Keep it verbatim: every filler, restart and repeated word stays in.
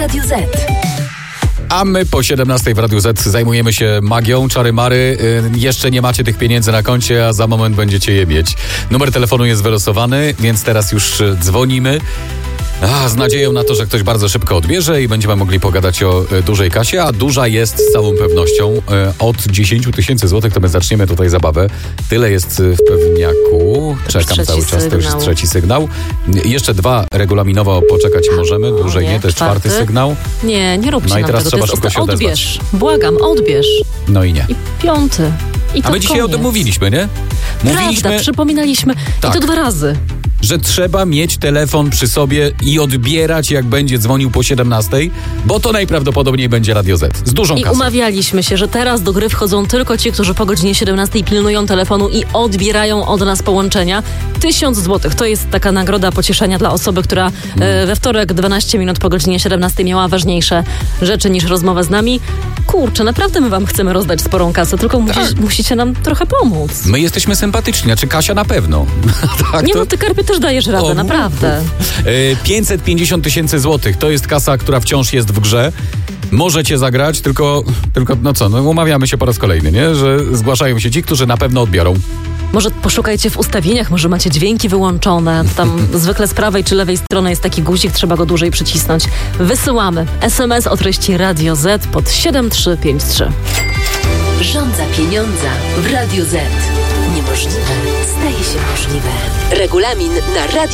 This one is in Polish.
Radiu Z. A my po siedemnastej w Radiu Z zajmujemy się magią, czary-mary. Yy, jeszcze nie macie tych pieniędzy na koncie, a za moment będziecie je mieć. Numer telefonu jest wylosowany, więc teraz już dzwonimy. A, z nadzieją na to, że ktoś bardzo szybko odbierze i będziemy mogli pogadać o y, dużej kasie, a duża jest z całą pewnością. Y, od dziesięć tysięcy złotych to my zaczniemy tutaj zabawę. Tyle jest y, w pewniaku. Czekam cały czas, sygnał. To już jest trzeci sygnał. Y, jeszcze dwa regulaminowo poczekać możemy, dłużej nie, nie, to jest czwarty. czwarty sygnał. Nie, nie róbcie No i nam teraz tego. trzeba to jest szybko się odbierz. odezwać. Błagam, odbierz. No i nie. I piąty. I to A my dzisiaj koniec. o tym mówiliśmy, nie? Mówiliśmy, Prawda, przypominaliśmy. Tak. I to dwa razy. że trzeba mieć telefon przy sobie i odbierać, jak będzie dzwonił po siedemnastej, bo to najprawdopodobniej będzie Radio Z. Z dużą I kasą. umawialiśmy się, że teraz do gry wchodzą tylko ci, którzy po godzinie siedemnastej pilnują telefonu i odbierają od nas połączenia. Tysiąc złotych. To jest taka nagroda pocieszenia dla osoby, która e, we wtorek dwanaście minut po godzinie siedemnastej miała ważniejsze rzeczy niż rozmowę z nami. Kurczę, naprawdę my wam chcemy rozdać sporą kasę, tylko musisz, Tak. musicie nam trochę pomóc. My jesteśmy sympatyczni, a czy Kasia na pewno? tak, Nie to... no, ty Karpie też dajesz radę, O, naprawdę. Yy, pięćset pięćdziesiąt tysięcy złotych to jest kasa, która wciąż jest w grze. Możecie zagrać, tylko, tylko no co, no umawiamy się po raz kolejny, nie? Że zgłaszają się ci, którzy na pewno odbiorą. Może poszukajcie w ustawieniach, może macie dźwięki wyłączone. Tam zwykle z prawej czy lewej strony jest taki guzik, trzeba go dłużej przycisnąć. Wysyłamy es em es o treści Radio Z pod siedem trzy pięć trzy. Rządza pieniądza w Radiu Z. Niemożliwe staje się możliwe. Regulamin na radio.